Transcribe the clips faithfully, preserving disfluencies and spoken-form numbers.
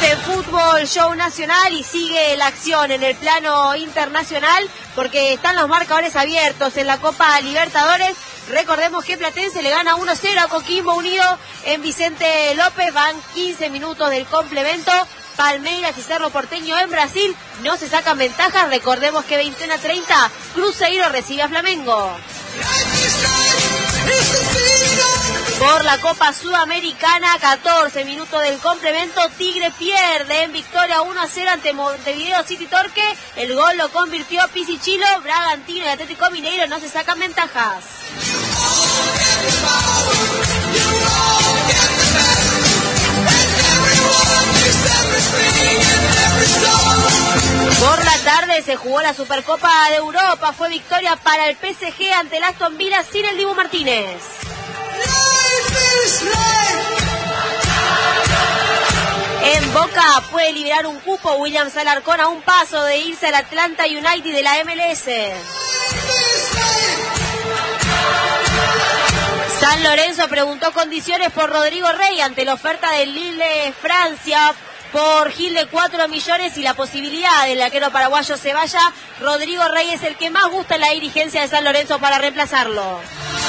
en Fútbol Show Nacional y sigue la acción en el plano internacional porque están los marcadores abiertos en la Copa Libertadores. Recordemos que Platense le gana uno cero a Coquimbo Unido en Vicente López. Van quince minutos del complemento. Palmeiras y Cerro Porteño en Brasil no se sacan ventajas. Recordemos que veintiuno a treinta Cruzeiro recibe a Flamengo. Por la Copa Sudamericana, catorce minutos del complemento, Tigre pierde en victoria uno a cero ante Montevideo City Torque. El gol lo convirtió Pisichilo. Bragantino y Atlético Mineiro no se sacan ventajas. Por la tarde se jugó la Supercopa de Europa. Fue victoria para el P S G ante el Aston Villa sin el Dibu Martínez. En Boca puede liberar un cupo Williams Alarcón a un paso de irse al Atlanta United de la M L S. San Lorenzo preguntó condiciones por Rodrigo Rey ante la oferta del Lille Francia por Gil de cuatro millones y la posibilidad del arquero paraguayo se vaya. Rodrigo Rey es el que más gusta en la dirigencia de San Lorenzo para reemplazarlo.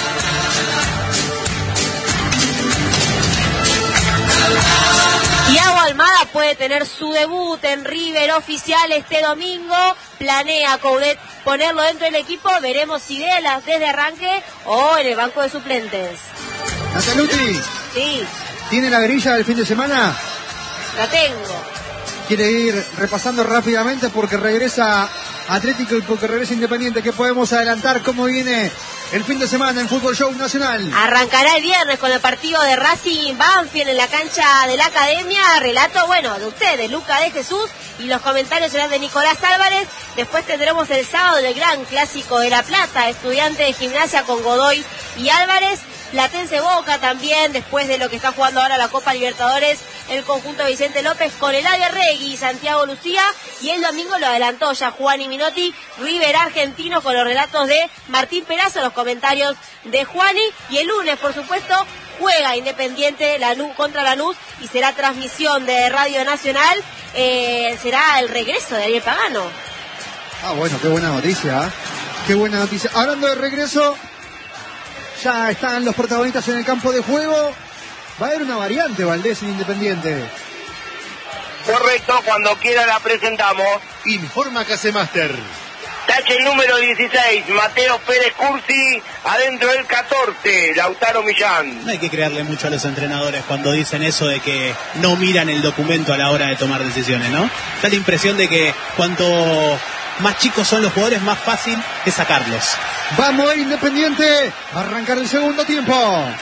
Thiago Almada puede tener su debut en River oficial este domingo. Planea Coudet ponerlo dentro del equipo. Veremos si de las desde arranque o en el banco de suplentes. Nataluti. Sí. ¿Tiene la grilla del fin de semana? La tengo. Quiere ir repasando rápidamente porque regresa Atlético y porque regresa Independiente. ¿Qué podemos adelantar? ¿Cómo viene el fin de semana en Fútbol Show Nacional? Arrancará el viernes con el partido de Racing Banfield en la cancha de la Academia. Relato, bueno, de ustedes, Luca de Jesús, y los comentarios serán de Nicolás Álvarez. Después tendremos el sábado el gran clásico de La Plata, Estudiante de Gimnasia con Godoy y Álvarez. Platense Boca también, después de lo que está jugando ahora la Copa Libertadores, el conjunto Vicente López con Eladio Arregui y Santiago Lucía. Y el domingo lo adelantó ya Juan y Minotti, River Argentino, con los relatos de Martín Perazo, los comentarios de Juani. Y el lunes, por supuesto, juega Independiente Lanús contra Lanús y será transmisión de Radio Nacional. Eh, será el regreso de Ariel Pagano. Ah, bueno, qué buena noticia, ¿eh? Qué buena noticia. Hablando de regreso, ya están los protagonistas en el campo de juego. Va a haber una variante, Valdés, en Independiente. Correcto, cuando quiera la presentamos. Informa Casemaster. Tache el número dieciséis, Mateo Pérez Cursi. Adentro el catorce, Lautaro Millán. No hay que creerle mucho a los entrenadores cuando dicen eso de que no miran el documento a la hora de tomar decisiones, ¿no? Da la impresión de que cuanto más chicos son los jugadores, más fácil es sacarlos. Vamos, Independiente, a arrancar el segundo tiempo.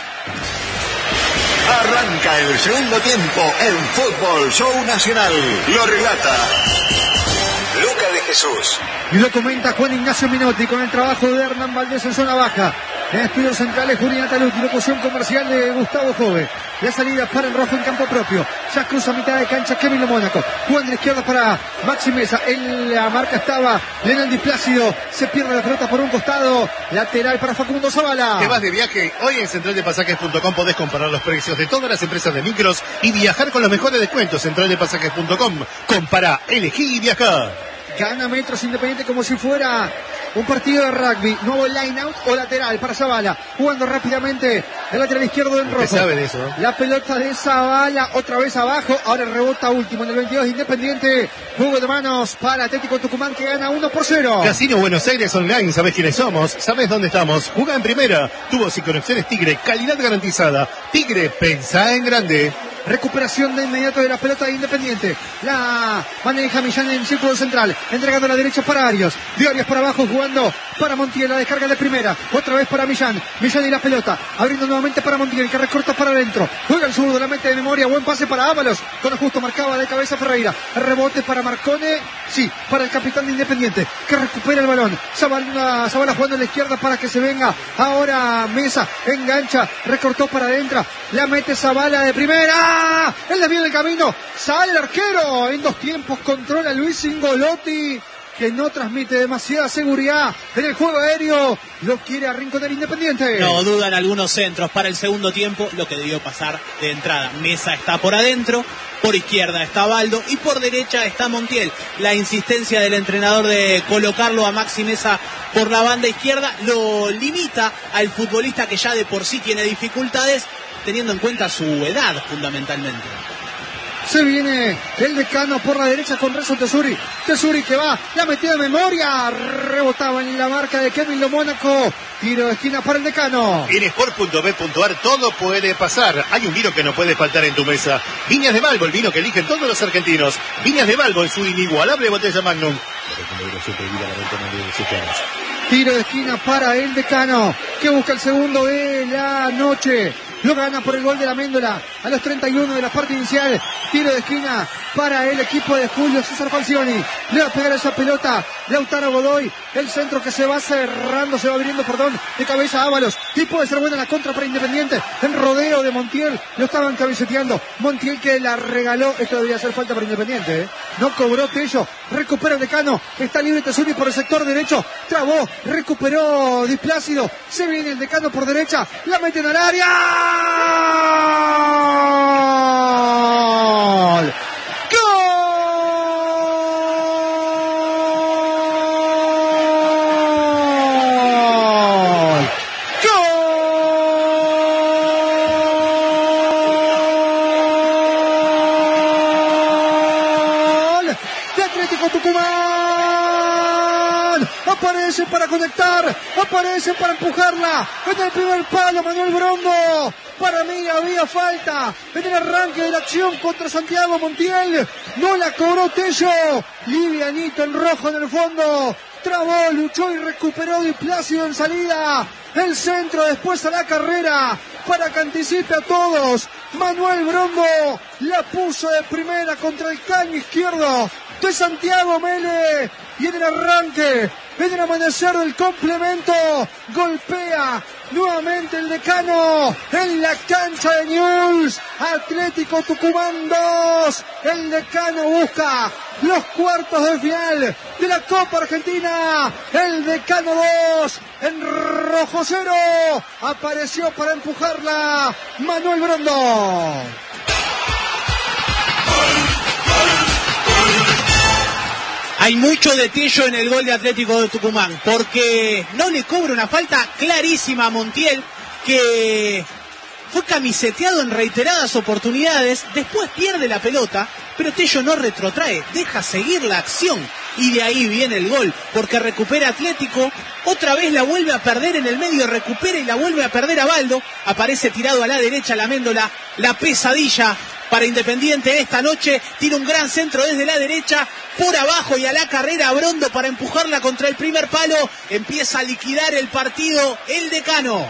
Arranca el segundo tiempo en Fútbol Show Nacional. Lo relata Luca de Jesús. Y lo comenta Juan Ignacio Minotti con el trabajo de Hernán Valdés en zona baja. En estudios centrales, Julián Nataluti, locución comercial de Gustavo Jove. La salida para el rojo en campo propio. Ya cruza mitad de cancha Kevin Mónaco. Juan de la izquierda para Maxi Mesa. En la marca estaba Lenaldi Plácido. Se pierde la pelota por un costado. Lateral para Facundo Zavala. ¿Te vas de viaje? Hoy en central de pasajes punto com podés comparar los precios de todas las empresas de micros y viajar con los mejores descuentos. central de pasajes punto com. Compara, elegí y viajá. Gana Metros Independiente como si fuera un partido de rugby. Nuevo line out o lateral para Zavala. Jugando rápidamente el lateral izquierdo en rojo. ¿Qué sabe de eso? ¿Eh? La pelota de Zavala otra vez abajo. Ahora rebota último en el veintidós Independiente. Juego de manos para Atlético Tucumán que gana uno por cero. Casino Buenos Aires Online. ¿Sabés quiénes somos? ¿Sabés dónde estamos? Juega en primera. Tubos y conexiones Tigre. Calidad garantizada. Tigre, pensá en grande. Recuperación de inmediato de la pelota de Independiente. La maneja Millán en círculo central. Entregando a la derecha para Arias. De Arias para abajo jugando para Montiel. La descarga de primera. Otra vez para Millán. Millán y la pelota. Abriendo nuevamente para Montiel que recorta para adentro. Juega el zurdo, la mete de memoria. Buen pase para Ábalos. Con ajusto marcaba de cabeza Ferreira. Rebote para Marcone. Sí, para el capitán de Independiente. Que recupera el balón. Zavala, Zavala jugando a la izquierda para que se venga. Ahora Mesa. Engancha. Recortó para adentro. La mete Zavala de primera. El desvío del camino, sale el arquero, en dos tiempos controla Luis Ingolotti, que no transmite demasiada seguridad en el juego aéreo, lo quiere arrinconar Independiente. No dudan algunos centros para el segundo tiempo, lo que debió pasar de entrada. Mesa está por adentro, Por izquierda está Baldo y por derecha está Montiel. La insistencia del entrenador de colocarlo a Maxi Meza por la banda izquierda lo limita al futbolista que ya de por sí tiene dificultades, teniendo en cuenta su edad fundamentalmente. Se viene el Decano por la derecha con Renzo Tesuri. Tesuri que va, la metida de memoria. Rebotaba en la marca de Kevin Lo Mónaco. Tiro de esquina para el Decano. En sport punto b punto a r todo puede pasar. Hay un vino que no puede faltar en tu mesa. Viñas de Balbo, el vino que eligen todos los argentinos. Viñas de Balbo en su inigualable botella Magnum. Tiro de esquina para el Decano, que busca el segundo de la noche. Lo gana por el gol de la Méndola a los treinta y uno de la parte inicial. Tiro de esquina para el equipo de Julio César Falcioni. Le va a pegar esa pelota Lautaro Godoy. El centro que se va cerrando, se va abriendo, perdón, de cabeza Ábalos. Y puede ser buena la contra para Independiente. En rodeo de Montiel. Lo estaban cabeceteando. Montiel que la regaló. Esto debería ser falta para Independiente, ¿eh? No cobró Tello. Recupera el Decano. Está libre Tesuri por el sector derecho. Trabó. Recuperó Displácido. Se viene el Decano por derecha. La meten al área. ¡Gol! Aparece para conectar, aparece para empujarla en el primer palo Manuel Brondo. Para mí había falta en el arranque de la acción contra Santiago Montiel. No la cobró Tello. Livianito en rojo en el fondo. Trabó, luchó y recuperó Displácido en salida. El centro después a la carrera para que anticipe a todos. Manuel Brondo la puso de primera contra el caño izquierdo de Santiago Mele. Y en el arranque, en el amanecer del complemento, golpea nuevamente el Decano en la cancha de Newell's. Atlético Tucumán dos. El Decano busca los cuartos de final de la Copa Argentina. El Decano dos. En rojo cero. Apareció para empujarla Manuel Brondo. Hay mucho de Tello en el gol de Atlético de Tucumán, porque no le cobra una falta clarísima a Montiel, que fue camiseteado en reiteradas oportunidades, después pierde la pelota, pero Tello no retrotrae, deja seguir la acción, y de ahí viene el gol, porque recupera Atlético, otra vez la vuelve a perder en el medio, recupera y la vuelve a perder a Baldo, aparece tirado a la derecha la Méndola, la pesadilla para Independiente esta noche, tiene un gran centro desde la derecha, por abajo y a la carrera Brondo para empujarla contra el primer palo, empieza a liquidar el partido el Decano.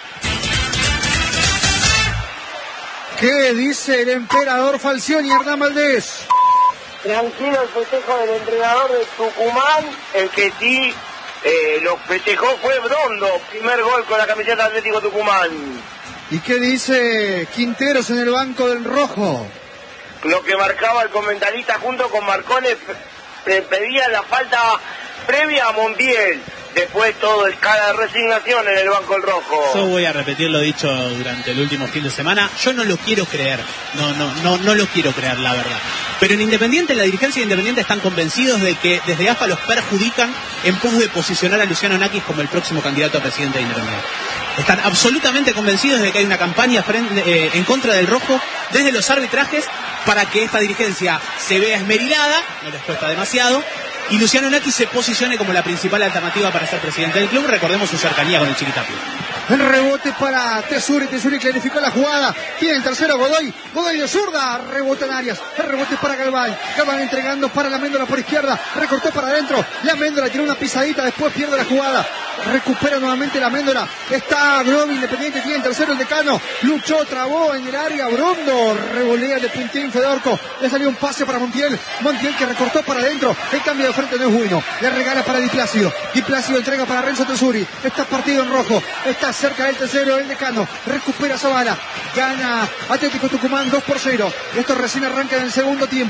¿Qué dice el emperador Falcioni, Hernán Valdés? Tranquilo el festejo del entrenador de Tucumán, el que sí eh, lo festejó fue Brondo, primer gol con la camiseta de Atlético Tucumán. ¿Y qué dice Quinteros en el banco del rojo? Lo que marcaba el comentarista junto con Marcones, pedía la falta previa a Montiel. Después todo es cara de resignación en el banco del rojo. Yo voy a repetir lo dicho durante el último fin de semana. Yo no lo quiero creer. No, no, no, no lo quiero creer, la verdad. Pero en Independiente, la dirigencia de Independiente están convencidos de que desde A F A los perjudican en pos de posicionar a Luciano Nakis como el próximo candidato a presidente de Independiente. Están absolutamente convencidos de que hay una campaña frente, eh, en contra del rojo desde los arbitrajes para que esta dirigencia se vea esmerilada, no les cuesta demasiado, y Luciano Nakis se posicione como la principal alternativa para ser presidente del club. Recordemos su cercanía con el Chiquitapio. El rebote para Tesuri, Tesuri clarificó la jugada, tiene el tercero Godoy, Godoy de zurda, rebote en Arias, el rebote para Galván, Galván entregando para la Méndola por izquierda, recortó para adentro, la Méndola tiene una pisadita, después pierde la jugada, recupera nuevamente la Méndola, está Grovi, Independiente tiene el tercero el Decano, luchó, trabó en el área, Brondo, revolea de puntín Fedorco, le salió un pase para Montiel, Montiel que recortó para adentro, el cambio de frente no es bueno, le regala para Displácido, Displácido entrega para Renzo Tesuri, está partido en rojo, está cerca del tercero el Decano, recupera Zavala, gana Atlético Tucumán dos por cero, esto recién arranca en el segundo tiempo,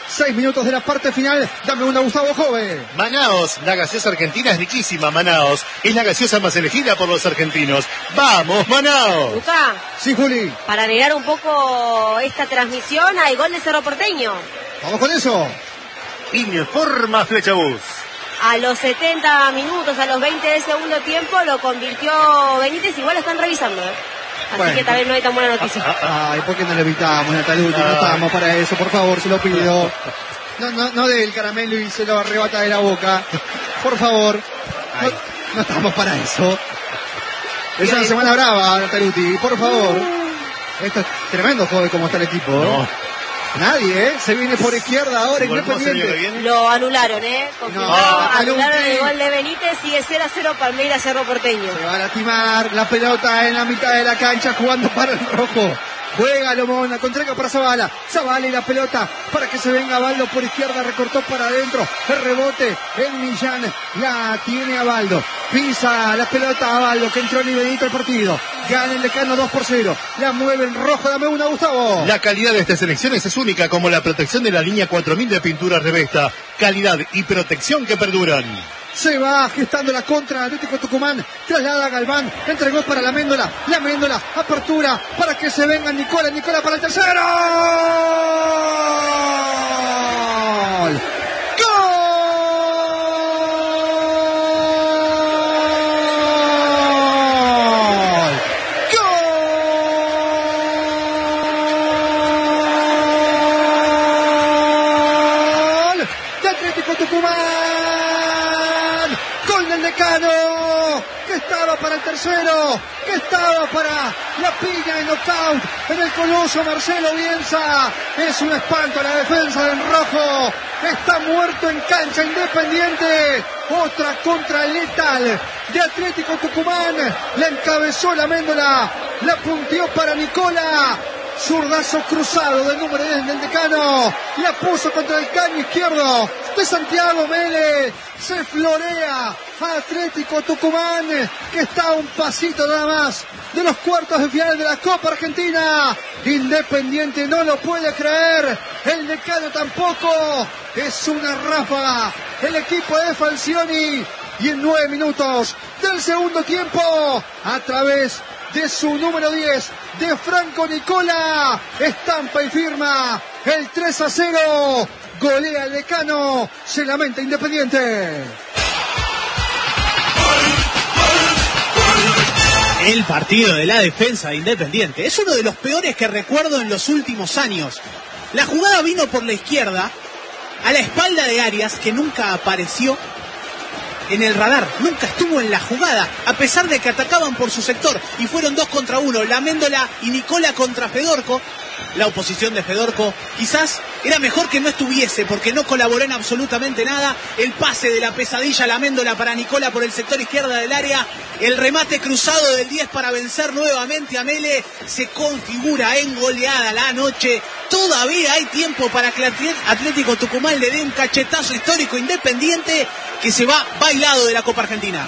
Seis minutos de la parte final. Dame una, Gustavo Jove. Manaos, la gaseosa argentina es riquísima. Manaos es la gaseosa más elegida por los argentinos. ¡Vamos, Manaos! Luca, Sí, Juli. para agregar un poco esta transmisión, hay gol de Cerro Porteño. Vamos con eso. Informa Flechabús. A los setenta minutos, a los veinte del segundo tiempo, lo convirtió Benítez. Igual lo están revisando, ¿eh? Así Bueno. que tal vez no hay tan buena noticia. Ay, ¿por qué no le evitamos, Nataluti? No estamos para eso, por favor, se lo pido. No, no, no dé el caramelo y se lo arrebata de la boca. Por favor. No, no estamos para eso. Es una semana brava, Nataluti, por favor. Esto es tremendo, joven, como está el equipo. No. Nadie, ¿eh? Se viene por izquierda ahora, ¿Cómo se viene Independiente. bien? Lo anularon, ¿eh? Confirmado, No, anularon Nataluti. el gol de Benítez. Sigue cero a cero Palmeiras Cerro Porteño. Se va a lastimar la pelota en la mitad de la cancha jugando para el rojo. Juega Lomona, contraga para Zavala. Zavala y la pelota para que se venga Baldo por izquierda, recortó para adentro. El rebote, el Millán la tiene a Baldo. Pisa la pelota a Baldo, que entró ni Benito al partido. Gana el Decano dos por cero. La mueve en rojo, dame una, Gustavo. La calidad de estas elecciones es única, como la protección de la línea cuatro mil de pintura Revesta. Calidad y protección que perduran. Se va gestando la contra Atlético Tucumán, traslada a Galván, entregó para la Méndola, la Méndola, apertura para que se venga Nicola, Nicola para el tercero. ¡Gol! ¡Gol! ¡Gol! De Atlético Tucumán. Gol del Decano, que estaba para el tercero, que estaba para la piña de knockout en el coloso Marcelo Bielsa. Es un espanto la defensa del rojo. Está muerto en cancha Independiente. Otra contra letal de Atlético Tucumán. La encabezó la Méndola, la punteó para Nicola. Zurdazo cruzado del número diez del Decano. La puso contra el caño izquierdo de Santiago Mele. Se florea a Atlético Tucumán, que está a un pasito nada más de los cuartos de final de la Copa Argentina. Independiente no lo puede creer. El Decano tampoco. Es una ráfaga el equipo de Falcioni. Y en nueve minutos del segundo tiempo, a través de su número diez, de Franco Nicola, estampa y firma el tres a cero. Golea el Decano, se lamenta Independiente. El partido de la defensa de Independiente es uno de los peores que recuerdo en los últimos años. La jugada vino por la izquierda, a la espalda de Arias, que nunca apareció en el radar, nunca estuvo en la jugada, a pesar de que atacaban por su sector, y fueron dos contra uno, la Méndola y Nicola contra Fedorco. La oposición de Fedorco quizás era mejor que no estuviese, porque no colaboró en absolutamente nada. El pase de la pesadilla a la Méndola para Nicola por el sector izquierda del área, el remate cruzado del diez para vencer nuevamente a Mele. Se configura en goleada la noche. Todavía hay tiempo para que Atlético Tucumán le dé un cachetazo histórico Independiente, que se va bailado de la Copa Argentina.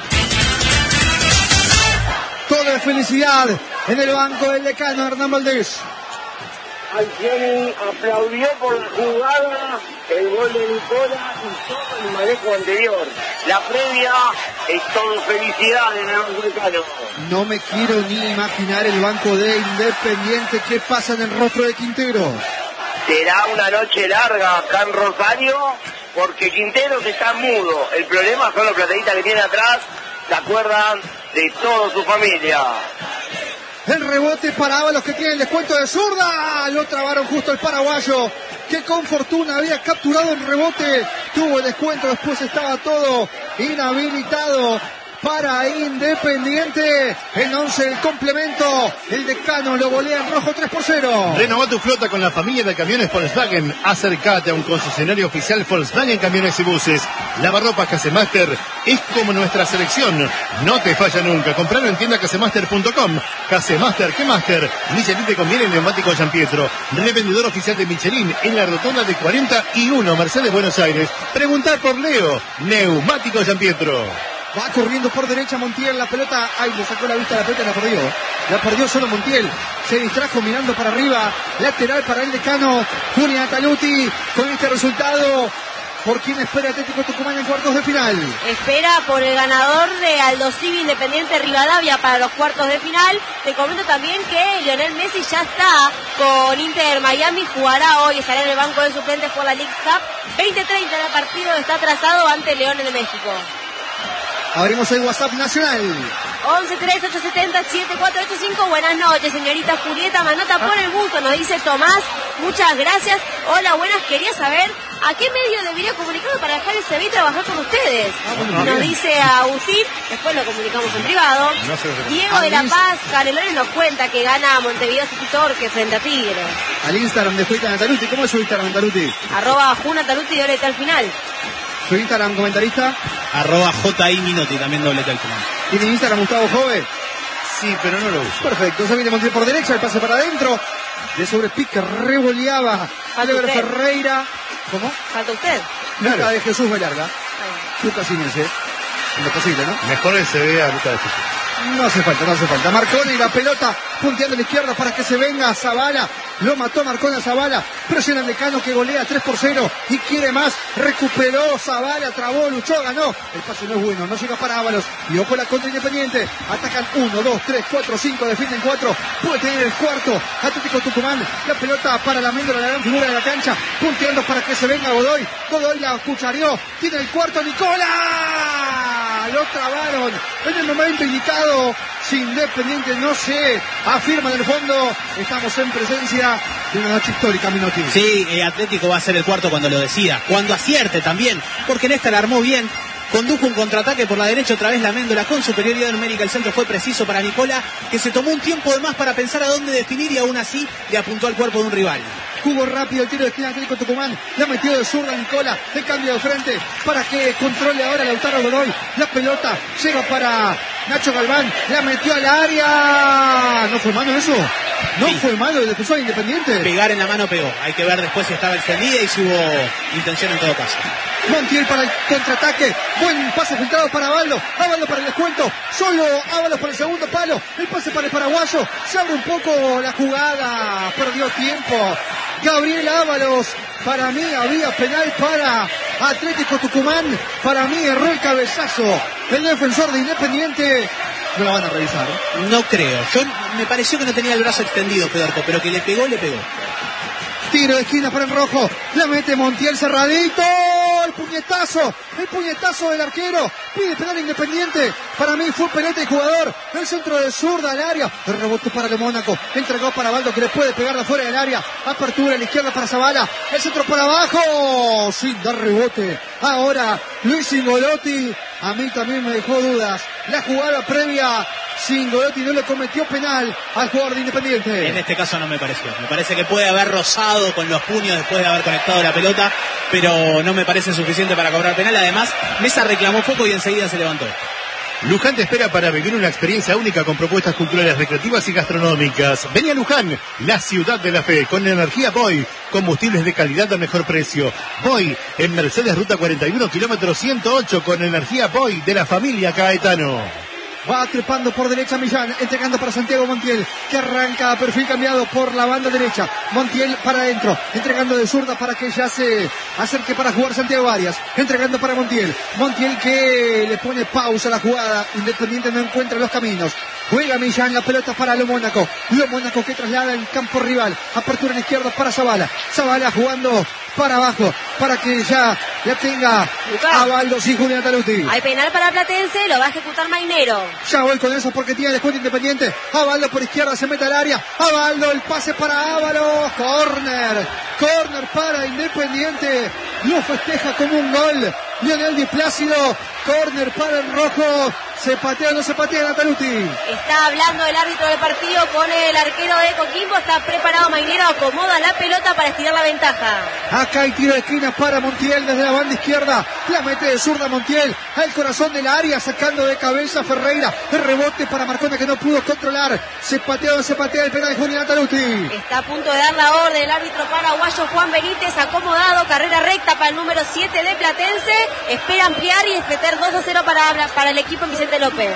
Toda la felicidad en el banco del Decano, Hernán Valdés. Falcioni aplaudió por la jugada, el gol de Nicola y todo el manejo anterior. La previa es todo felicidad en el banco Decano. No me quiero ni imaginar el banco de Independiente. ¿Qué pasa en el rostro de Quintero? Será una noche larga acá en Rosario, porque Quinteros está mudo. El problema son los plateístas que tiene atrás, se acuerdan de toda su familia. El rebote para los que tienen el descuento de zurda. Lo trabaron justo el paraguayo, que con fortuna había capturado el rebote. Tuvo el descuento, después estaba todo inhabilitado para Independiente. En once el complemento. El Decano lo golea en rojo tres por cero. Renová tu flota con la familia de camiones Volkswagen. Acércate a un concesionario oficial Volkswagen Camiones y Buses. Lavarropas Casemaster es como nuestra selección. No te falla nunca. Compralo en tienda casemaster punto com. Casemaster, ¿qué Master? Michelin te conviene el neumático San Pietro. Revendedor oficial de Michelin en la rotonda de cuarenta y uno Mercedes Buenos Aires. Preguntar por Leo. Neumático San Pietro. Va corriendo por derecha Montiel, la pelota. Ay, le sacó la vista a la pelota y la perdió. La perdió solo Montiel. Se distrajo mirando para arriba. Lateral para el decano Julián Ataluti. Con este resultado, ¿por quién espera Atlético Tucumán en cuartos de final? Espera por el ganador de Aldo Civi Independiente Rivadavia para los cuartos de final. Te comento también que Lionel Messi ya está con Inter Miami, jugará hoy, estará en el banco de suplentes por la League Cup. veinte treinta el partido está trazado ante Leones de México. Abrimos el WhatsApp nacional. once tres ocho siete cero siete cuatro ocho cinco. Buenas noches, señorita Julieta. Manota por el busto, nos dice Tomás. Muchas gracias. Hola, buenas. Quería saber a qué medio debería comunicarme para dejar el C V y trabajar con ustedes. Ah, bueno, nos bien. Dice Agustín. Después lo comunicamos en privado. No sé, Diego de La Paz Canelones nos cuenta que gana Montevideo City Torque frente a Tigre. Al Instagram de Julieta Nataluti. ¿Cómo es su Instagram, Nataluti? Arroba Junataluti y doblete al final. ¿Su Instagram, comentarista? Arroba J I Minotti, también doblete al final. ¿Tiene Instagram Gustavo Jove? Sí, pero no lo uso. Perfecto, se viene Montiel por derecha, el pase para adentro. De sobrepique revoleaba Oliver Ferreira. ¿Cómo? ¿Falta usted? Luca claro. de Jesús Velarga. Lucas Inés, ¿eh? En lo posible, ¿no? Mejor el se ve a Lucas de Jesús. No hace falta, no hace falta. Marconi, la pelota punteando a la izquierda para que se venga Zavala. Lo mató Marconi a Zavala. Presiona el decano que golea tres por cero y quiere más. Recuperó Zavala, trabó, luchó, ganó. El pase no es bueno, no llega para Ábalos. Y ojo la contra Independiente. Atacan uno, dos, tres, cuatro, cinco, defienden cuatro. Puede tener el cuarto. Atlético Tucumán. La pelota para la Méndola, la gran figura de la cancha. Punteando para que se venga Godoy. Godoy la cuchareó. Tiene el cuarto Nicola. Lo trabaron en el momento indicado. Si Independiente no se afirma en el fondo, estamos en presencia de una noche histórica, Minotti. Sí, eh, Atlético va a ser el cuarto cuando lo decida, cuando acierte también, porque en esta la armó bien. Condujo un contraataque por la derecha, otra vez la Méndola con superioridad numérica. El centro fue preciso para Nicola, que se tomó un tiempo de más para pensar a dónde definir y aún así le apuntó al cuerpo de un rival. Jugó rápido el tiro de esquina Atlético Tucumán. La metió de zurda Nicola. De cambio de frente para que controle ahora Lautaro Godoy. La pelota llega para Nacho Galván. La metió al área. ¿No fue mano eso? No sí. fue mano el defensor Independiente. Pegar en la mano pegó. Hay que ver después si estaba extendida y si hubo intención en todo caso. Montiel para el contraataque. Buen pase filtrado para Ábalos. Ábalos para el descuento. Solo Ábalos para el segundo palo. El pase para el paraguayo. Se abre un poco la jugada. Perdió tiempo Gabriel Ábalos. Para mí había penal para Atlético Tucumán. Para mí erró el cabezazo el defensor de Independiente. No lo van a revisar, ¿eh? No creo. Yo me pareció que no tenía el brazo extendido, Federico, pero que le pegó, le pegó. Tiro de esquina para el rojo. La mete Montiel cerradito. El puñetazo. El puñetazo del arquero. Pide penal Independiente. Para mí fue pelota y jugador. El centro de zurda al área. El rebote para el Mónaco. Entregó para Baldo que le puede pegar de fuera del área. Apertura a la izquierda para Zavala. El centro para abajo. Sin dar rebote. Ahora Luis Singolotti. A mí también me dejó dudas. La jugada previa. Singolotti no le cometió penal al jugador de Independiente. En este caso no me pareció. Me parece que puede haber rozado con los puños después de haber conectado la pelota, pero no me parece suficiente para cobrar penal. Además, Mesa reclamó poco y enseguida se levantó. Luján te espera para vivir una experiencia única con propuestas culturales, recreativas y gastronómicas. Vení a Luján, la ciudad de la fe, con energía Boy, combustibles de calidad a mejor precio. Boy, en Mercedes Ruta cuarenta y uno, kilómetro ciento ocho, con energía Boy de la familia Caetano. Va trepando por derecha Millán, entregando para Santiago Montiel, que arranca a perfil cambiado por la banda derecha. Montiel para adentro, entregando de zurda para que ya se acerque para jugar Santiago Arias. Entregando para Montiel. Montiel que le pone pausa a la jugada. Independiente no encuentra los caminos. Juega Millán, la pelota para Lo Mónaco. Lo Mónaco que traslada en campo rival. Apertura en la izquierda para Zavala. Zavala jugando para abajo, para que ya ya tenga a Baldos y Julián Ataluti. Hay penal para Platense, lo va a ejecutar Mainero. Ya voy con eso porque tiene descuento Independiente. Abaldo por izquierda, se mete al área. Abaldo, el pase para Ábalos. Corner. Corner para Independiente. Lo festeja como un gol Lionel Di Plácido. Corner para el rojo. ¿Se patea o no se patea Nataluti? Está hablando el árbitro del partido con el arquero de Coquimbo. Está preparado Mainero. Acomoda la pelota para estirar la ventaja. Acá hay tiro de esquina para Montiel desde la banda izquierda. La mete de zurda Montiel al corazón del área, sacando de cabeza Ferreira. El rebote para Marcona que no pudo controlar. Se patea o no se patea el penal de Julián Nataluti. Está a punto de dar la orden el árbitro paraguayo Juan Benítez. Acomodado, carrera recta para el número siete de Platense. Espera ampliar y meter dos a cero para, para el equipo en Vicente López.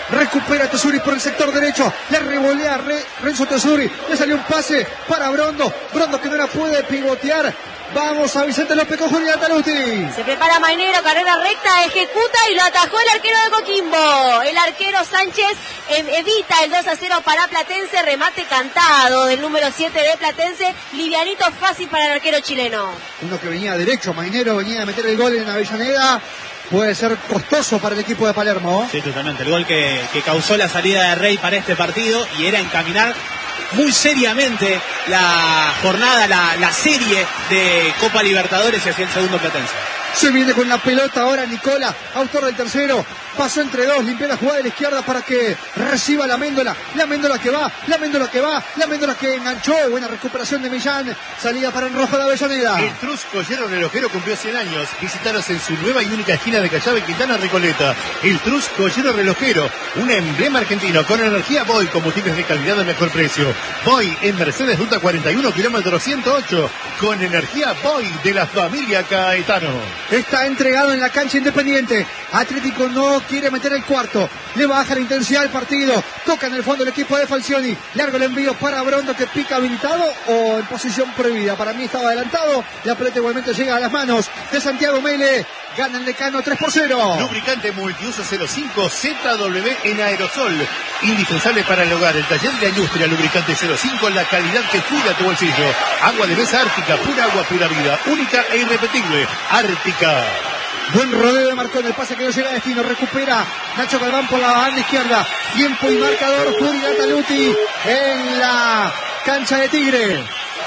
recupera Tesuri por el sector derecho, le revolea Re, Renzo Tesuri, le salió un pase para Brondo, Brondo que no la puede pivotear. Vamos a Vicente López con Julián Taluti. Se prepara Mainero, carrera recta, ejecuta y lo atajó el arquero de Coquimbo. El arquero Sánchez evita el dos a cero para Platense, remate cantado del número siete de Platense, livianito, fácil para el arquero chileno. Uno que venía derecho, Mainero, venía a meter el gol en Avellaneda. Puede ser costoso para el equipo de Palermo. Sí, totalmente. El gol que, que causó la salida de Rey para este partido y era encaminar muy seriamente la jornada, la, la serie de Copa Libertadores hacia el segundo Platense. Se viene con la pelota ahora Nicola, autor del tercero. Pasó entre dos, limpió la jugada de la izquierda para que reciba la Méndola. La Méndola que va, la Méndola que va, la Méndola que enganchó. Buena recuperación de Millán. Salida para el rojo de Avellaneda. El Trusco Hierro Relojero cumplió cien años. Visítanos en su nueva y única esquina de Callave, Quintana, Recoleta. El Trusco Hierro Relojero, un emblema argentino con energía Boy, combustibles de calidad al mejor precio. Boy en Mercedes Ruta cuarenta y uno, kilómetro ciento ocho. Con energía Boy de la familia Caetano. Está entregado en la cancha Independiente. Atlético no quiere meter el cuarto. Le baja la intensidad del partido. Toca en el fondo el equipo de Falcioni. Largo el envío para Brondo que pica habilitado o en posición prohibida. Para mí estaba adelantado. La pelota igualmente llega a las manos de Santiago Mele. Gana el Decano tres por cero. Lubricante multiuso cero cinco Z W en aerosol. Indispensable para el hogar. El taller de la industria Lubricante cero cinco. La calidad que cuida tu bolsillo. Agua de mesa Ártica. Pura agua, pura vida. Única e irrepetible. Ártica. Buen rodeo de Marcón, el pase que no llega a destino, recupera Nacho Galván por la banda izquierda, tiempo y marcador, Julián Taluti en la cancha de Tigre.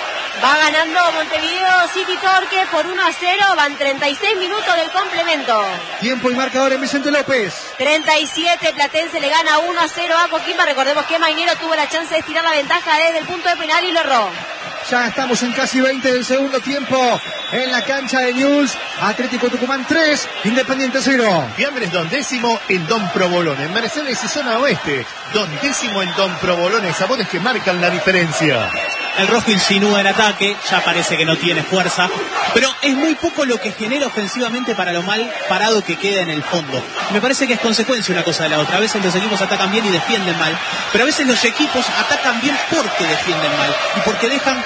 Va ganando Montevideo City Torque por uno a cero, van treinta y seis minutos del complemento. Tiempo y marcador en Vicente López. treinta y siete, Platense le gana uno a cero a Coquimbo, recordemos que Mainero tuvo la chance de estirar la ventaja desde el punto de penal y lo erró. Ya estamos en casi veinte del segundo tiempo en la cancha de News. Atlético Tucumán tres, Independiente cero. Fiambres Don Décimo en Don Provolone. En Mercedes y zona oeste. Don Décimo en Don Provolone. Sabores que marcan la diferencia. El rojo insinúa el ataque, ya parece que no tiene fuerza, pero es muy poco lo que genera ofensivamente para lo mal parado que queda en el fondo. Me parece que es consecuencia una cosa de la otra. A veces los equipos atacan bien y defienden mal, pero a veces los equipos atacan bien porque defienden mal y porque dejan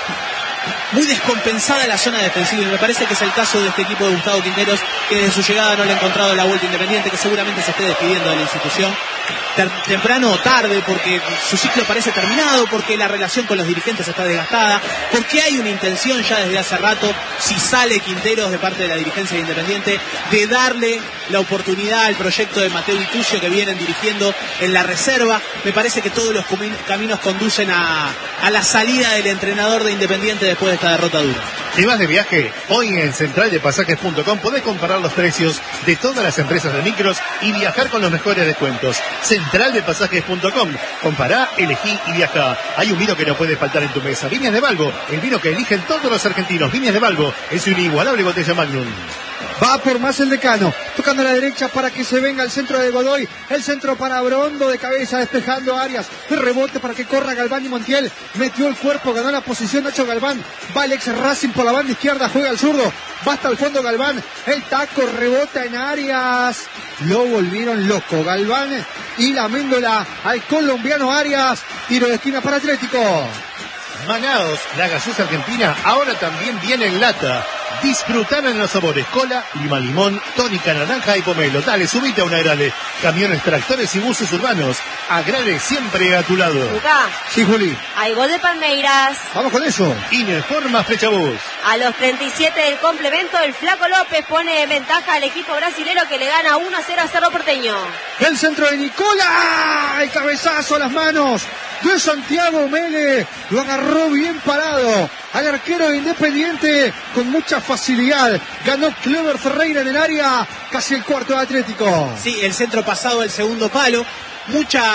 muy descompensada la zona defensiva, y me parece que es el caso de este equipo de Gustavo Quinteros, que desde su llegada no le ha encontrado la vuelta Independiente, que seguramente se esté despidiendo de la institución temprano o tarde, porque su ciclo parece terminado, porque la relación con los dirigentes está desgastada, porque hay una intención ya desde hace rato, si sale Quinteros de parte de la dirigencia de Independiente, de darle la oportunidad al proyecto de Mateo Itucio que vienen dirigiendo en la reserva. Me parece que todos los caminos conducen a, a la salida del entrenador de Independiente después de esta derrota dura. Si vas de viaje, hoy en central de pasajes punto com podés comparar los precios de todas las empresas de micros y viajar con los mejores descuentos. central de pasajes punto com. Compará, elegí y viajá. Hay un vino que no puede faltar en tu mesa. Viñas de Balbo, el vino que eligen todos los argentinos. Viñas de Balbo es su inigualable botella Magnum. Va por más el Decano, tocando a la derecha para que se venga el centro de Godoy, el centro para Brondo de cabeza, despejando Arias, el rebote para que corra Galván y Montiel, metió el cuerpo, ganó la posición Nacho Galván, va el ex Racing por la banda izquierda, juega al zurdo, va hasta el fondo Galván, el taco rebota en Arias, lo volvieron loco Galván y la Méndola al colombiano Arias, tiro de esquina para Atlético. Manaos, la gaseosa argentina, ahora también viene en lata. Disfrutar en los sabores cola, lima limón, tónica naranja y pomelo. Dale, subite a un Agrale. Camiones, tractores y buses urbanos. Agrale siempre a tu lado. Lucá. Sí, Juli. Hay gol de Palmeiras. Vamos con eso. Ineforma Flechabús. A los treinta y siete del complemento, el Flaco López pone en ventaja al equipo brasilero que le gana uno a cero a Cerro Porteño. El centro de Nicola. El cabezazo a las manos de Santiago Mele. Lo agarró bien parado al arquero de Independiente con mucha facilidad. Ganó Clever Ferreira en el área, casi el cuarto de Atlético. Sí, el centro pasado del segundo palo. Mucha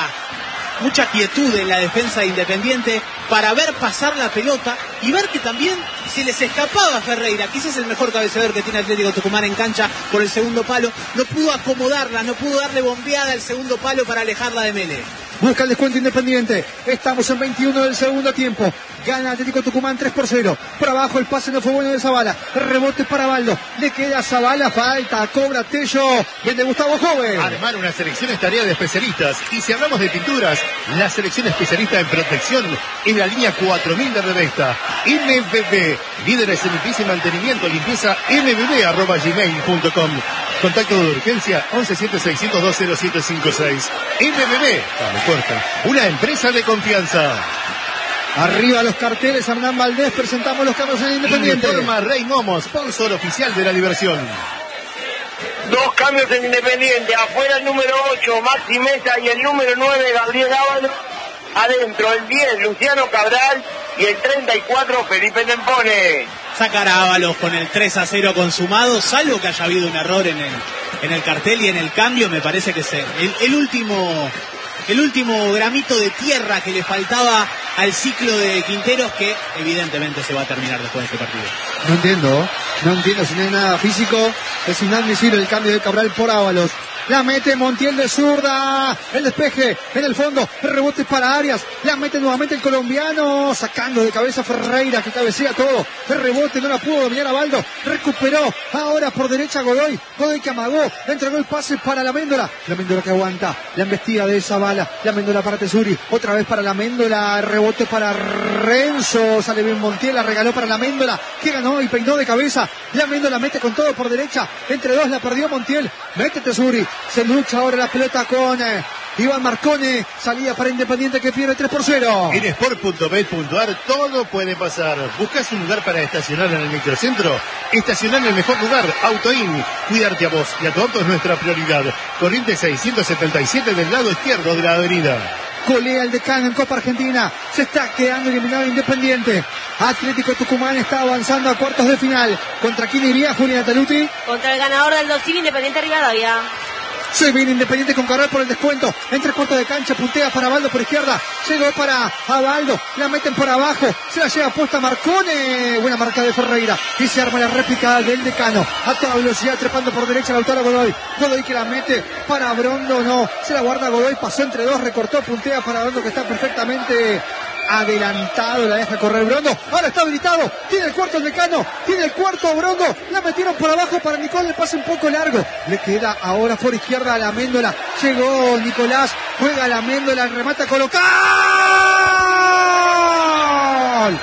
mucha quietud en la defensa de Independiente para ver pasar la pelota y ver que también se les escapaba a Ferreira, quizás el mejor cabeceador que tiene Atlético Tucumán en cancha por el segundo palo. No pudo acomodarla, no pudo darle bombeada al segundo palo para alejarla de Mele. Busca el descuento Independiente. Estamos en veintiuno del segundo tiempo. Gana Atlético Tucumán tres por cero. Por abajo el pase no fue bueno de Zavala. Rebote para Baldo. Le queda Zavala. Falta. Cobra Tello. Viene Gustavo Joven. Armar una selección es tarea de especialistas. Y si hablamos de pinturas, la selección especialista en protección es la línea cuatro mil de Revesta. M B B. Líderes en limpieza y mantenimiento. Limpieza m b b arroba gmail punto com. Contacto de urgencia once siete seiscientos dos cero siete cinco seis. M B B. Vamos, corta. Una empresa de confianza. Arriba los carteles, Hernán Valdés, presentamos los cambios en Independiente. Informa Rey Momo, sponsor oficial de la diversión. Dos cambios en Independiente, afuera el número ocho, Maxi Mesa, y el número nueve, Gabriel Ábalos. Adentro el diez, Luciano Cabral, y el treinta y cuatro, Felipe Tempone. Sacar a Ábalos con el tres a cero consumado, salvo que haya habido un error en el, en el cartel y en el cambio, me parece que es el, el último... El último gramito de tierra que le faltaba al ciclo de Quinteros, que evidentemente se va a terminar después de este partido. No entiendo, no entiendo, si no hay nada físico, es inadmisible el cambio de Cabral por Ábalos. La mete Montiel de zurda, el despeje en el fondo, el rebote para Arias, la mete nuevamente el colombiano, sacando de cabeza Ferreira, que cabecea todo, el rebote no la pudo dominar a Baldo, recuperó, ahora por derecha Godoy, Godoy que amagó, entregó el pase para la Méndola, la Méndola que aguanta, la embestida de Zavala, la Méndola para Tesuri, otra vez para la Méndola, rebote para Renzo, sale bien Montiel, la regaló para la Méndola, que ganó y peinó de cabeza, la Méndola mete con todo por derecha, entre dos la perdió Montiel, mete Tesuri, se lucha ahora la pelota con eh, Iván Marcone, salida para Independiente que pierde tres por cero. En sport punto bet punto a r todo puede pasar. ¿Buscas un lugar para estacionar en el microcentro? Estacionar en el mejor lugar, AutoIn. Cuidarte a vos y a tu auto es nuestra prioridad. Corriente seiscientos setenta y siete del lado izquierdo de la avenida. Golea el Decano en Copa Argentina. Se está quedando eliminado Independiente. Atlético Tucumán está avanzando a cuartos de final. ¿Contra quién iría Juliana Taluti? Contra el ganador del Dosivi, Independiente Rivadavia. Se viene Independiente con Carral por el descuento. Entre cuartos de cancha, puntea para Baldo por izquierda. Llegó para Abaldo. La meten por abajo. Se la lleva puesta Marcone. Buena marca de Ferreira. Y se arma la réplica del Decano. A toda velocidad, trepando por derecha Lautaro Godoy. Godoy que la mete para Brondo. No. Se la guarda Godoy. Pasó entre dos. Recortó. Puntea para Brondo que está perfectamente adelantado, la deja correr Brondo, ahora está habilitado, tiene el cuarto el Decano, tiene el cuarto Brondo, la metieron por abajo para Nicolás, le pasa un poco largo, le queda ahora por izquierda a la Méndola, llegó Nicolás, juega la Méndola, remata, coloca ¡Gol!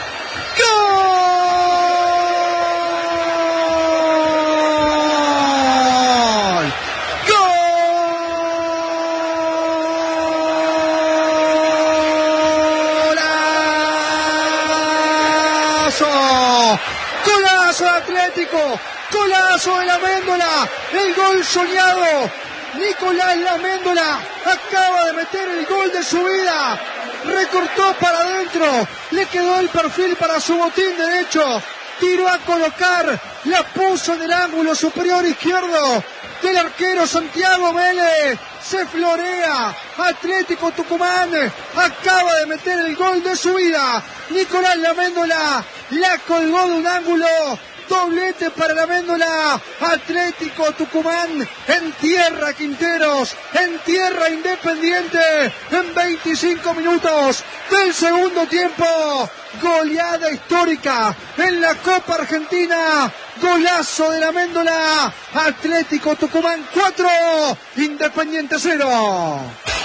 Atlético, golazo de la Méndola, el gol soñado, Nicolás La Méndola acaba de meter el gol de su vida, recortó para adentro, le quedó el perfil para su botín derecho, tiró a colocar, la puso en el ángulo superior izquierdo del arquero Santiago Vélez, se florea, Atlético Tucumán acaba de meter el gol de su vida, Nicolás La Méndola la colgó de un ángulo, doblete para la Méndola, Atlético Tucumán en tierra Quinteros, en tierra Independiente, en veinticinco minutos del segundo tiempo, goleada histórica en la Copa Argentina, golazo de la Méndola, Atlético Tucumán cuatro, Independiente cero.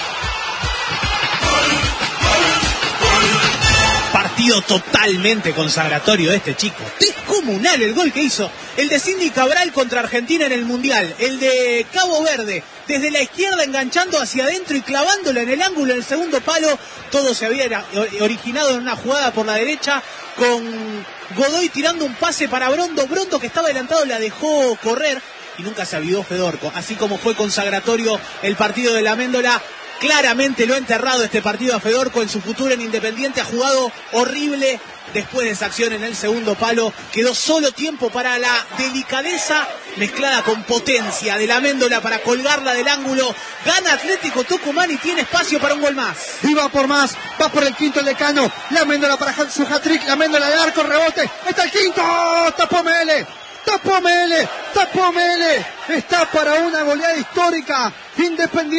Partido totalmente consagratorio de este chico. Descomunal el gol que hizo. El de Cindy Cabral contra Argentina en el Mundial. El de Cabo Verde. Desde la izquierda enganchando hacia adentro y clavándola en el ángulo en el segundo palo. Todo se había originado en una jugada por la derecha con Godoy tirando un pase para Brondo. Brondo que estaba adelantado la dejó correr y nunca se avivó Fedorco. Así como fue consagratorio el partido de la Méndola. Claramente lo ha enterrado este partido a Fedorco en su futuro en Independiente. Ha jugado horrible después de esa acción en el segundo palo. Quedó solo tiempo para la delicadeza mezclada con potencia de la Méndola para colgarla del ángulo. Gana Atlético Tucumán y tiene espacio para un gol más. Y va por más, va por el quinto el Decano. La Méndola para su hat-trick, la Méndola de arco, rebote. Está el quinto, tapó Mele. Tapó Mele, tapó Mele, está para una goleada histórica,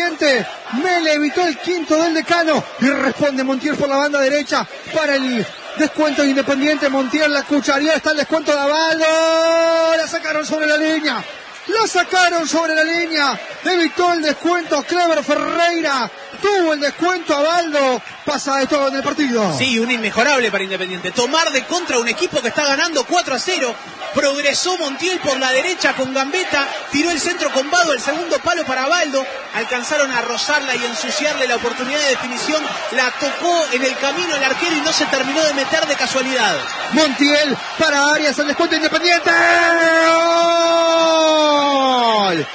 Independiente, Mele evitó el quinto del Decano y responde Montiel por la banda derecha para el Descuento Independiente, Montiel, la cucharía, está el descuento de Avaldo. La sacaron sobre la línea. La sacaron sobre la línea. Evitó el descuento Clever Ferreira. Tuvo el descuento Avaldo. Pasa de todo en el partido. Sí, un inmejorable para Independiente. Tomar de contra un equipo que está ganando cuatro a cero. Progresó Montiel por la derecha con Gambetta. Tiró el centro con Vado, el segundo palo para Avaldo. Alcanzaron a rozarla y ensuciarle la oportunidad de definición. La tocó en el camino el arquero y no se terminó de meter de casualidad. Montiel para Arias, el descuento Independiente. ¡Gol!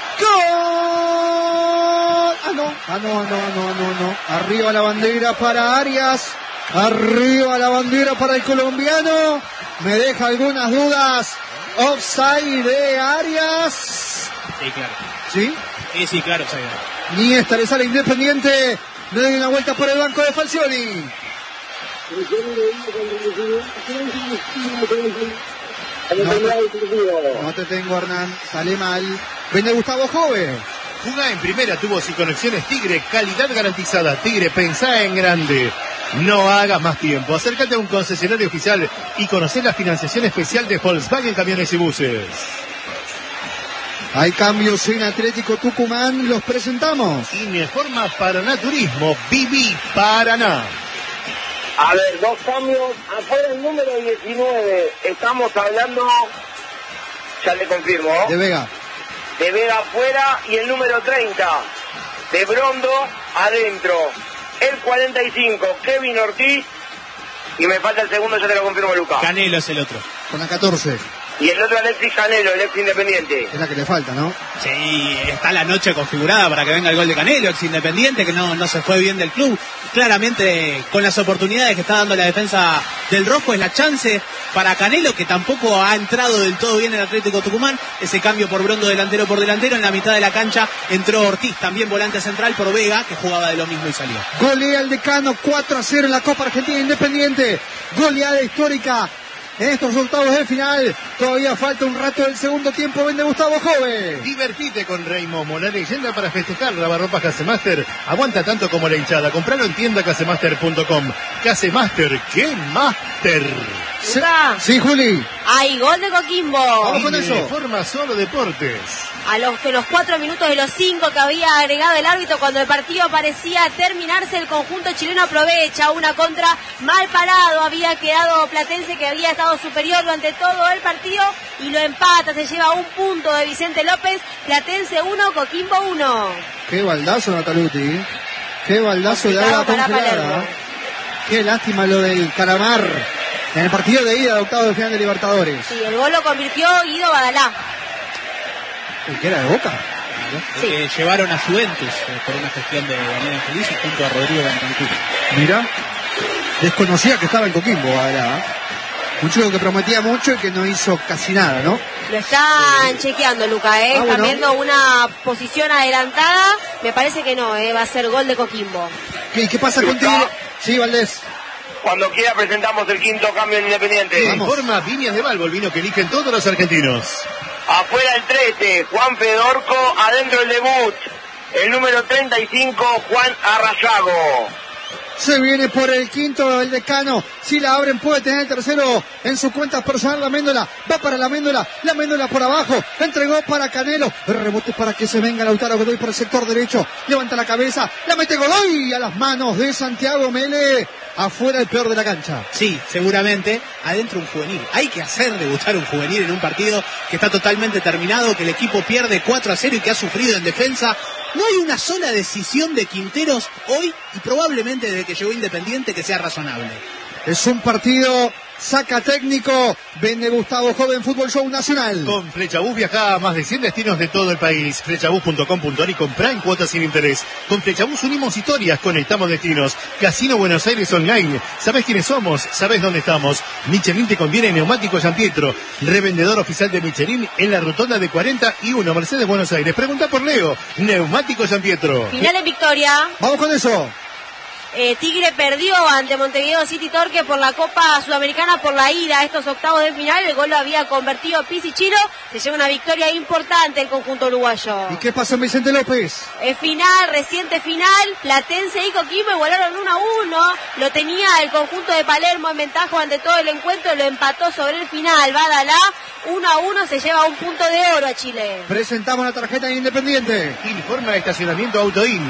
¡Gol! Ah, no, ah, no, no, no, no, no. Arriba la bandera para Arias. Arriba la bandera para el colombiano. Me deja algunas dudas. Offside de Arias. Sí, claro. ¿Sí? Sí, sí, claro, offside. Ni esta le sale Independiente. Le doy una vuelta por el banco de Falcioni. No te, no te tengo, Hernán. Sale mal. Viene Gustavo Jove. Jugá en primera, tuvo sin conexiones Tigre, calidad garantizada. Tigre, pensá en grande. No hagas más tiempo. Acércate a un concesionario oficial y conocer la financiación especial de Volkswagen Camiones y Buses. Hay cambios en Atlético Tucumán, los presentamos. Informa Paraná Turismo, Viví Paraná. A ver, dos cambios. Afuera el número diecinueve. Estamos hablando, ya le confirmo, De Vega. de Vega afuera, y el número treinta, de Brondo adentro. El cuarenta y cinco, Kevin Ortiz. Y me falta el segundo, ya te lo confirmo, Lucas. Canelo es el otro. Con la catorce. Y el otro Alexis Canelo, el ex Independiente. Es la que le falta, ¿no? Sí, está la noche configurada para que venga el gol de Canelo, ex Independiente, que no, no se fue bien del club. Claramente, con las oportunidades que está dando la defensa del Rojo, es la chance para Canelo, que tampoco ha entrado del todo bien en el Atlético Tucumán. Ese cambio por Brondo delantero por delantero. En la mitad de la cancha entró Ortiz, también volante central, por Vega, que jugaba de lo mismo y salió. Golea el Decano cuatro a cero en la Copa Argentina Independiente. Goleada histórica en estos resultados de final. Todavía falta un rato del segundo tiempo. Vende Gustavo Jove. Divertite con Raymond, la leyenda para festejar. Lavarropas Casemaster aguanta tanto como la hinchada. Compralo en tienda casemaster punto com. Casemaster, ¡qué máster! Sí, sí, Juli. Hay gol de Coquimbo. Vamos con Y eso. de Forma Solo Deportes. A los, que los cuatro minutos de los cinco que había agregado el árbitro, cuando el partido parecía terminarse, el conjunto chileno aprovecha una contra mal parado. Había quedado Platense, que había estado superior durante todo el partido, y lo empata. Se lleva un punto de Vicente López. Platense uno, Coquimbo uno. Qué baldazo, Nataluti. Qué baldazo de agua Complicado para congelada. Palermo. Qué lástima lo del Calamar en el partido de ida de octavos de final de Libertadores. Sí, el gol lo convirtió Guido Badalá. ¿El que era de Boca? Sí. Que llevaron a Juventus eh, por una gestión de Daniel Angelici junto a Rodrigo Bentancur. Mira, desconocía que estaba en Coquimbo, Badalá. Un chico que prometía mucho y que no hizo casi nada, ¿no? Lo están chequeando, Luca, ¿eh? Ah, Están bueno. viendo una posición adelantada. Me parece que no, ¿eh? Va a ser gol de Coquimbo. ¿Qué, qué pasa contigo? Sí, Valdés. Cuando quiera presentamos el quinto cambio en Independiente. Vamos. Informa Viñas de Valvo, el vino que eligen todos los argentinos. Afuera el trece, Juan Fedorco. Adentro el debut, el número treinta y cinco, Juan Arrayago. Se viene por el quinto el Decano. Si la abren puede tener el tercero en su cuenta personal. La Méndola va para la Méndola. La Méndola por abajo. Entregó para Canelo. El rebote para que se venga Lautaro Godoy por el sector derecho. Levanta la cabeza. La mete Godoy a las manos de Santiago Mele. Afuera el peor de la cancha. Sí, seguramente. Adentro un juvenil. Hay que hacer debutar un juvenil en un partido que está totalmente terminado, que el equipo pierde cuatro a cero y que ha sufrido en defensa. No hay una sola decisión de Quinteros hoy, y probablemente desde que llegó Independiente, que sea razonable. Es un partido saca técnico. Vende Gustavo Joven Fútbol Show Nacional. Con Flechabús viaja a más de cien destinos de todo el país. Flechabús punto com punto ar y comprá en cuotas sin interés. Con Flechabús unimos historias, conectamos destinos. Casino Buenos Aires Online. ¿Sabés quiénes somos? ¿Sabés dónde estamos? Michelin te conviene. Neumático San Pietro. Revendedor oficial de Michelin en la rotonda de cuarenta y uno, Mercedes, Buenos Aires. Pregunta por Leo. Neumático San Pietro. Final en victoria. Vamos con eso. Eh, Tigre perdió ante Montevideo City Torque por la Copa Sudamericana por la ida a estos octavos de final. El gol lo había convertido Pizzichino. Se lleva una victoria importante el conjunto uruguayo. ¿Y qué pasó en Vicente López? El final, reciente final, Platense y Coquimbo igualaron uno a uno. Lo tenía el conjunto de Palermo en ventaja ante todo el encuentro, lo empató sobre el final. Badalá, uno a uno, se lleva un punto de oro a Chile. Presentamos la tarjeta de Independiente. Informa de estacionamiento Autoin.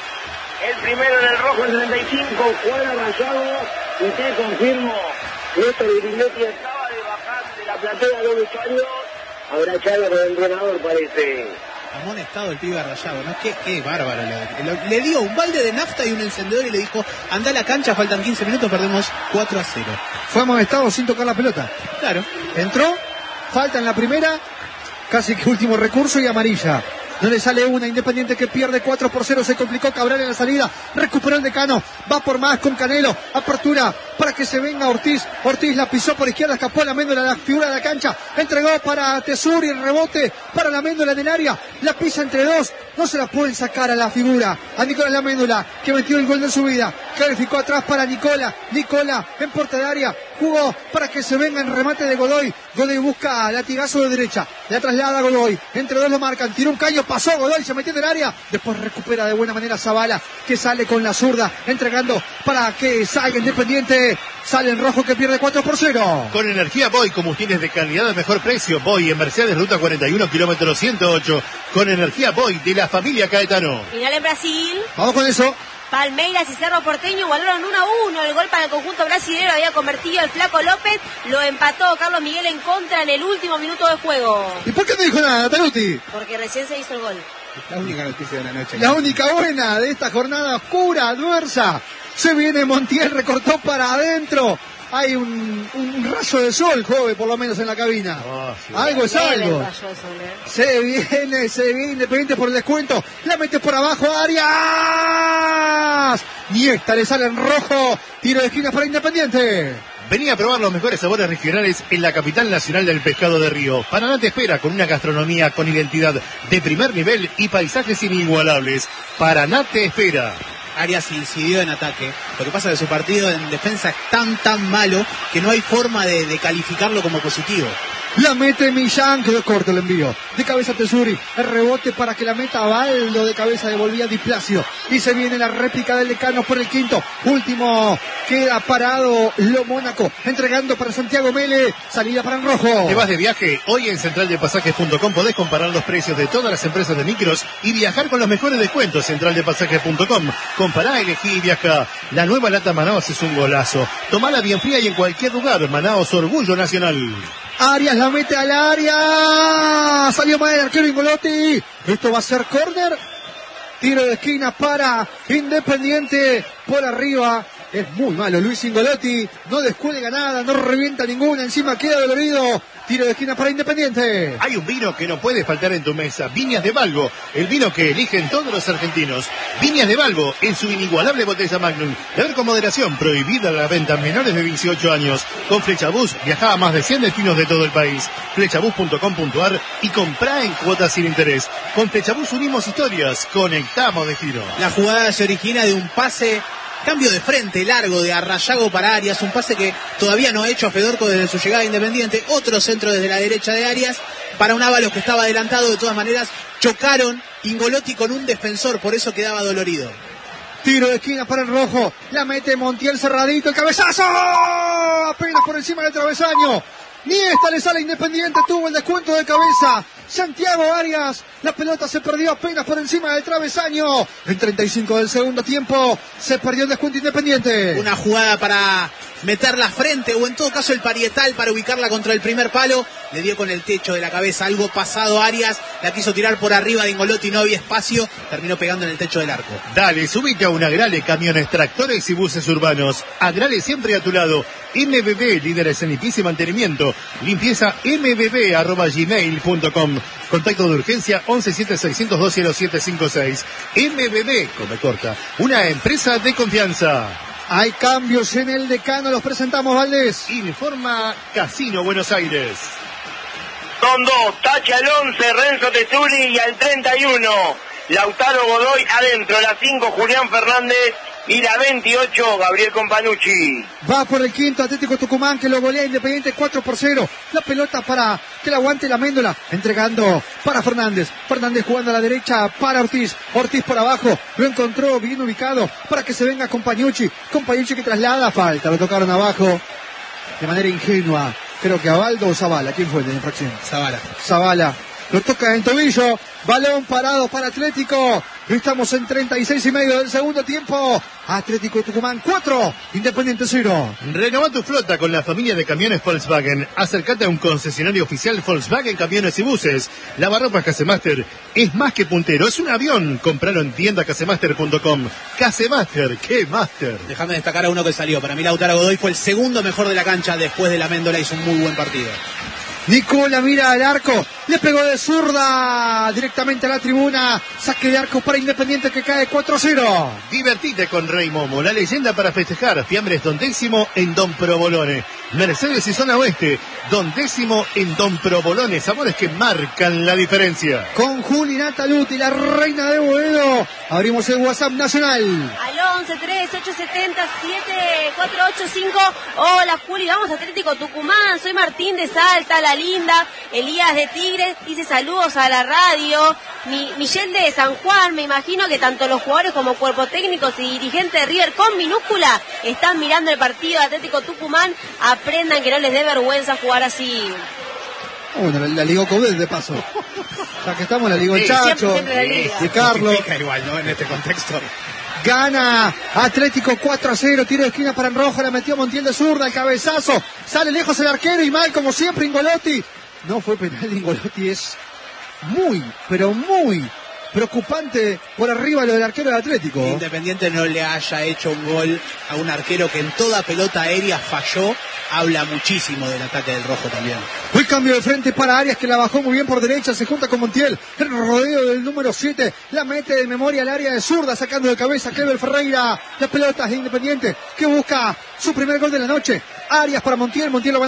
El primero en el rojo, el treinta y cinco, Juan Rayado. Usted confirmó, Néstor Grindetti acaba de bajar de la platea dos vestuarios. Habrá echado con el entrenador, parece. Amonestado el pibe Rayado, ¿no? Qué, qué bárbaro. Le, le, le dio un balde de nafta y un encendedor y le dijo, anda a la cancha, faltan quince minutos, perdemos cuatro a cero. Fue amonestado sin tocar la pelota. Claro. Entró, falta en la primera, casi que último recurso y amarilla. No le sale una, Independiente que pierde cuatro por cero, se complicó Cabral en la salida, recuperó el Decano, va por más con Canelo, apertura para que se venga Ortiz, Ortiz la pisó por izquierda, escapó la Méndola, la figura de la cancha, entregó para Tesur y el rebote para la Méndola del área, la pisa entre dos, no se la pueden sacar a la figura, a Nicolás la Méndola, que metió el gol de su vida, clarificó atrás para Nicola, Nicola en puerta de área, jugó para que se venga en remate de Godoy, Godoy busca latigazo de derecha, la traslada a Godoy, entre dos lo marcan, tiró un caño, pasó Godoy, se metió en el área, después recupera de buena manera Zavala, que sale con la zurda, entregando para que salga Independiente, sale en rojo que pierde cuatro por cero. Con energía Boy, combustibles de calidad al mejor precio. Boy en Mercedes, ruta cuarenta y uno, kilómetro ciento ocho. Con energía Boy de la familia Caetano. Final en Brasil. Vamos con eso. Palmeiras y Cerro Porteño igualaron uno a uno. El gol para el conjunto brasileño había convertido el Flaco López. Lo empató Carlos Miguel en contra en el último minuto de juego. ¿Y por qué no dijo nada, Taruti? Porque recién se hizo el gol. La única noticia de la noche. La única buena de esta jornada oscura, adversa. Se viene Montiel, recortó para adentro. Hay un, un rayo de sol, joven, por lo menos en la cabina. Oh, sí. Algo es Viene algo. el rayo de sol, ¿eh? Se viene, se viene Independiente por el descuento. La mete por abajo, Arias. Niesta le sale en rojo. Tiro de esquina para Independiente. Venía a probar los mejores sabores regionales en la capital nacional del pescado de río. Paraná te espera con una gastronomía con identidad de primer nivel y paisajes inigualables. Paraná te espera. Arias incidió en ataque. Lo que pasa es que su partido en defensa es tan, tan malo que no hay forma de, de calificarlo como positivo. La mete Millán, quedó corto el envío. De cabeza Tesuri, el rebote para que la meta Baldo, de cabeza devolvía Di Placio. Y se viene la réplica del Decano por el quinto. Último, queda parado Lo Mónaco, entregando para Santiago Mele, salida para el rojo. ¿Te vas de viaje? Hoy en central de pasajes punto com podés comparar los precios de todas las empresas de micros y viajar con los mejores descuentos. central de pasajes punto com. Compará, elegí y viaja. La nueva lata Manaos es un golazo. Tomala bien fría y en cualquier lugar. Manaos, orgullo nacional. Arias la mete al área. Salió mal el arquero Ingolotti. Esto va a ser córner. Tiro de esquina para Independiente. Por arriba. Es muy malo Luis Ingolotti. No descuelga nada. No revienta ninguna. Encima queda dolorido. Tiro de esquina para Independiente. Hay un vino que no puede faltar en tu mesa. Viñas de Balbo. El vino que eligen todos los argentinos. Viñas de Balbo en su inigualable botella Magnum. Beber con moderación. Prohibida la venta a menores de dieciocho años. Con Flechabús viaja a más de cien destinos de todo el país. Flechabús punto com punto ar y comprá en cuotas sin interés. Con Flechabús unimos historias. Conectamos destino. La jugada se origina de un pase... Cambio de frente largo de Arrayago para Arias, un pase que todavía no ha hecho a Fedorco desde su llegada a Independiente. Otro centro desde la derecha de Arias para un Ábalos que estaba adelantado. De todas maneras, chocaron Ingolotti con un defensor, por eso quedaba dolorido. Tiro de esquina para el rojo. La mete Montiel cerradito. El cabezazo. Apenas por encima del travesaño. Niesta le sale Independiente. Tuvo el descuento de cabeza. Santiago Arias. La pelota se perdió apenas por encima del travesaño. En treinta y cinco del segundo tiempo se perdió el descuento Independiente. Una jugada para meter la frente o en todo caso el parietal para ubicarla contra el primer palo. Le dio con el techo de la cabeza, algo pasado Arias. La quiso tirar por arriba de Ingolotti, no había espacio. Terminó pegando en el techo del arco. Dale, subite a un Agrale, camiones, tractores y buses urbanos. Agrale siempre a tu lado. M B B, líderes en limpieza y mantenimiento. Limpieza m b b arroba gmail punto com. Contacto de urgencia once siete seis cero dos cero siete cinco seis. M B B, come corta, una empresa de confianza. Hay cambios en el Decano, los presentamos, Valdés. Informa Casino Buenos Aires. Son dos, tacha al once, Renzo Tesuri, y al treinta y uno, Lautaro Godoy adentro, la cinco, Julián Fernández, Y la veintiocho, Gabriel Companucci. Va por el quinto Atlético Tucumán, que lo golea Independiente cuatro por cero. La pelota para que la aguante la Méndola. Entregando para Fernández. Fernández jugando a la derecha para Ortiz. Ortiz por abajo. Lo encontró bien ubicado para que se venga Companucci. Companucci que traslada. Falta. Lo tocaron abajo de manera ingenua. Creo que a Baldo o Zavala. ¿Quién fue el de la infracción? Zavala. Zavala. Lo toca en el tobillo. Balón parado para Atlético. Estamos en treinta y seis y medio del segundo tiempo. Atlético Tucumán cuatro, Independiente cero. Renová tu flota con la familia de camiones Volkswagen. Acércate a un concesionario oficial Volkswagen Camiones y Buses. Lavarropas Casemaster es más que puntero, es un avión. Compralo en tienda casemaster punto com. Casemaster, ¡qué master! Déjame destacar a uno que salió. Para mí Lautaro Godoy fue el segundo mejor de la cancha después de la Méndola. Hizo un muy buen partido. Nicola mira al arco, le pegó de zurda directamente a la tribuna. Saque de arco para Independiente que cae cuatro a cero. Divertite con Rey Momo, la leyenda para festejar. Fiambres Don Décimo en Don Provolone. Mercedes y Zona Oeste, Don Décimo en Don Provolone. Sabores que marcan la diferencia. Con Juli Nataluti, la reina de Boedo. Abrimos el WhatsApp nacional. Al once, tres, ocho, setenta, siete, cuatro, ocho, cinco. Hola Juli, vamos a Atlético Tucumán. Soy Martín de Salta, La Linda. Elías de Tigre dice saludos a la radio. Mi, Michelle de San Juan, me imagino que tanto los jugadores como cuerpo técnicos y dirigentes de River con minúscula están mirando el partido de Atlético Tucumán. Aprendan que no les dé vergüenza jugar así. Bueno, la, la ligó Coudet de paso. Ya que estamos, la ligó el Sí, Chacho, siempre, siempre la liga. de Carlos. Igual, ¿no? En este contexto. Gana Atlético cuatro a cero, tiro de esquina para Enrojo, la metió Montiel de zurda, el cabezazo, sale lejos el arquero y mal como siempre Ingolotti. No fue penal de Ingolotti, es muy, pero muy preocupante por arriba lo del arquero del Atlético. Independiente no le haya hecho un gol a un arquero que en toda pelota aérea falló, habla muchísimo del ataque del Rojo también. El cambio de frente para Arias que la bajó muy bien por derecha, se junta con Montiel, el rodeo del número siete, la mete de memoria al área de zurda, sacando de cabeza Cleber Ferreira, las pelotas de Independiente que busca su primer gol de la noche. Arias para Montiel, Montiel lo va